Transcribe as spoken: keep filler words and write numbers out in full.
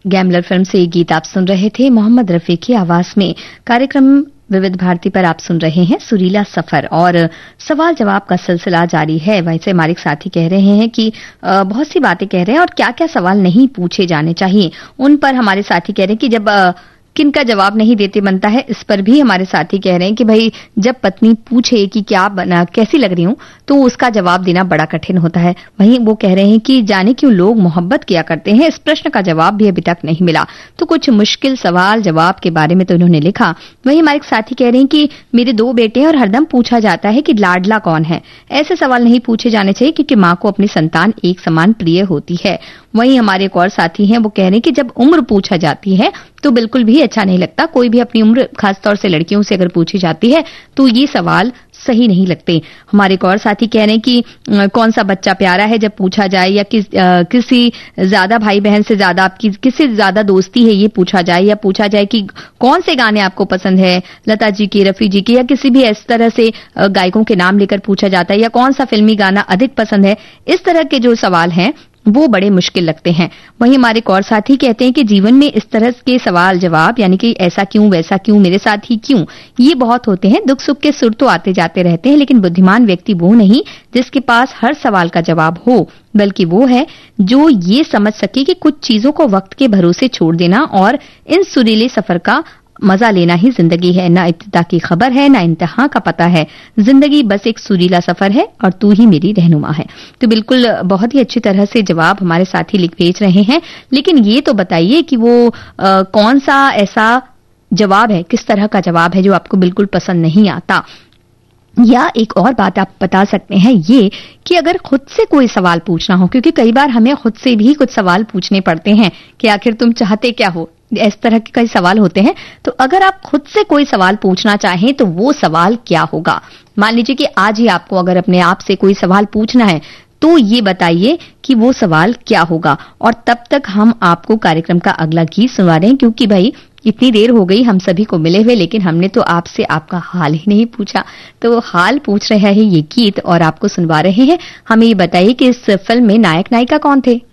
Gambler film से ये गीत आप सुन रहे थे मोहम्मद रफी की आवाज में। कार्यक्रम विविध भारती पर आप सुन रहे हैं सुरीला सफर और सवाल जवाब का सिलसिला जारी है। वैसे हमारे साथी कह रहे हैं कि आ, बहुत सी बातें कह रहे हैं और क्या क्या सवाल नहीं पूछे जाने चाहिए उन पर हमारे साथी कह रहे हैं कि जब आ, किनका जवाब नहीं देते बनता है, इस पर भी हमारे साथी कह रहे हैं कि भाई जब पत्नी पूछे कि क्या बना कैसी लग रही हूं तो उसका जवाब देना बड़ा कठिन होता है। वहीं वो कह रहे हैं कि जाने क्यों लोग मोहब्बत किया करते हैं, इस प्रश्न का जवाब भी अभी तक नहीं मिला। तो कुछ मुश्किल सवाल जवाब के बारे में तो उन्होंने लिखा। वहीं हमारे साथी कह रहे हैं कि मेरे दो बेटे हैं और हरदम पूछा जाता है कि लाडला कौन है। ऐसे सवाल नहीं पूछे जाने चाहिए क्योंकि माँ को अपनी संतान एक समान प्रिय होती है। वहीं हमारे एक और साथी हैं, वो कह रहे हैं कि जब उम्र पूछा जाती है तो बिल्कुल भी अच्छा नहीं लगता। कोई भी अपनी उम्र खासतौर से लड़कियों से अगर पूछी जाती है तो ये सवाल सही नहीं लगते। हमारे एक और साथी कह रहे हैं कि आ, कौन सा बच्चा प्यारा है जब पूछा जाए, या किस आ, किसी ज्यादा भाई बहन से ज्यादा आपकी किससे ज्यादा दोस्ती है ये पूछा जाए, या पूछा जाए कि कौन से गाने आपको पसंद है, लता जी के, रफी जी के, या किसी भी इस तरह से गायकों के नाम लेकर पूछा जाता है, या कौन सा फिल्मी गाना अधिक पसंद है। इस तरह के जो सवाल हैं वो बड़े मुश्किल लगते हैं। वहीं हमारे एक और साथी कहते हैं कि जीवन में इस तरह के सवाल जवाब यानी कि ऐसा क्यों, वैसा क्यों, मेरे साथ ही क्यों, ये बहुत होते हैं। दुख सुख के सुर तो आते जाते रहते हैं, लेकिन बुद्धिमान व्यक्ति वो नहीं जिसके पास हर सवाल का जवाब हो, बल्कि वो है जो ये समझ सके कि कुछ चीजों को वक्त के भरोसे छोड़ देना और इन सुरीले सफर का मजा लेना ही जिंदगी है। ना इब्तिदा की खबर है, ना इंतहा का पता है, जिंदगी बस एक सुरीला सफर है और तू ही मेरी रहनुमा है। तो बिल्कुल बहुत ही अच्छी तरह से जवाब हमारे साथी लिख भेज रहे हैं। लेकिन ये तो बताइए कि वो आ, कौन सा ऐसा जवाब है, किस तरह का जवाब है जो आपको बिल्कुल पसंद नहीं आता। या एक और बात आप बता सकते हैं ये कि अगर खुद से कोई सवाल पूछना हो, क्योंकि कई बार हमें खुद से भी कुछ सवाल पूछने पड़ते हैं कि आखिर तुम चाहते क्या हो, इस तरह के कई सवाल होते हैं। तो अगर आप खुद से कोई सवाल पूछना चाहें तो वो सवाल क्या होगा। मान लीजिए कि आज ही आपको अगर अपने आप से कोई सवाल पूछना है तो ये बताइए कि वो सवाल क्या होगा। और तब तक हम आपको कार्यक्रम का अगला गीत सुनवा रहे हैं, क्योंकि भाई इतनी देर हो गई हम सभी को मिले हुए, लेकिन हमने तो आपसे आपका हाल ही नहीं पूछा। तो हाल पूछ रहे हैं ये गीत और आपको सुनवा रहे हैं। हमें ये बताइए कि इस फिल्म में नायक नायिका कौन थे।